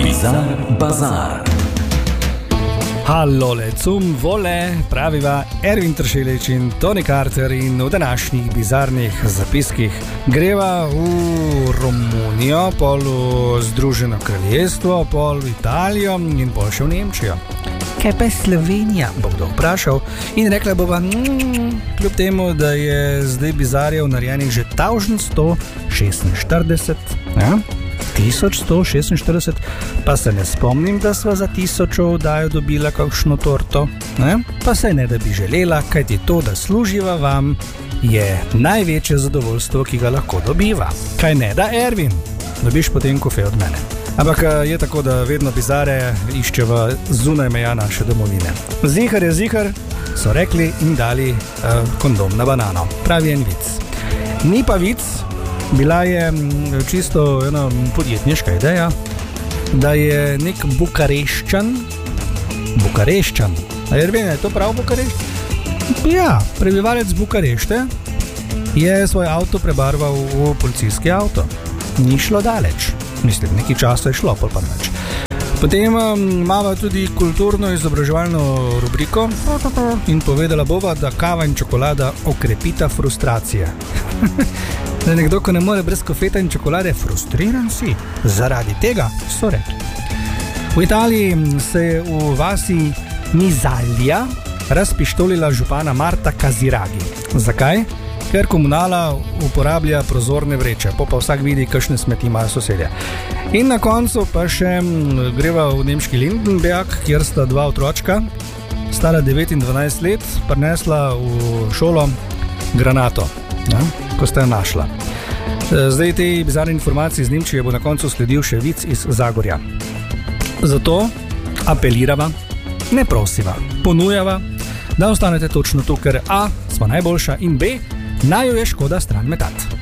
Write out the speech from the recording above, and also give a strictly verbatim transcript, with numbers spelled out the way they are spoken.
Bizar Bazar. Hallole, cum vole, praviva Ervin Tršelič in Tony Carter in v današnjih bizarnih zapiskih greva v Romunijo, pol v Združeno kraljestvo, pol v Italijo in pol še v Nemčijo. Kaj pa je Slovenija, bo kdo vprašal, in rekla bova, mm, kljub temu, da je zdaj bizarjev narejenih že tisoč sto šestinštirideset, ja? tisoč sto šestinštirideset, pa se ne spomnim, da sva za tisočo oddajo dobila kakšno torto, ne? Pa se ne, da bi želela, kajti to, da služiva vam, je največje zadovoljstvo, ki ga lahko dobiva. Kaj ne, da Ervin, dobiš potem kofe od mene. Ampak je tako, da vedno bizare iščeva zunaj meja naše domovine. Zihar je zihar, so rekli in dali uh, kondom na banano. Pravi en vic. Ni pa vic, bila je čisto ena podjetniška ideja, da je nek Bukareščan, Bukareščan, a je vene, je to prav Bukarešt? Ja, prebivalec Bukarešte je svoj avto prebarval v policijski avto. Ni šlo daleč. Mislim, nekaj časa je šlo, pol pa nič. Potem imamo tudi kulturno-izobraževalno rubriko in povedala bova, da kava in čokolada okrepita frustracije. Da nekdo, ko ne more brez kofeta in čokolade, frustriran si. Zaradi tega so rekli. V Italiji se je v vasi Mizalija razpištolila župana Marta Kaziragi. Zakaj? Ker komunala uporablja prozorne vreče, pa pa vsak vidi, kakšne smeti imajo sosedje. In na koncu pa še greva v nemški Lindenberg, kjer sta dva otročka, stara devet in dvanajst let, prinesla v šolo granato, ja, ko sta jo našla. Zdaj te bizarne informacije iz Nemčije bo na koncu sledil še vic iz Zagorja. Zato apelirava, ne prosiva, ponujava, da ostanete točno tu, ker A, smo najboljša in B, naj jo je škoda stran metati.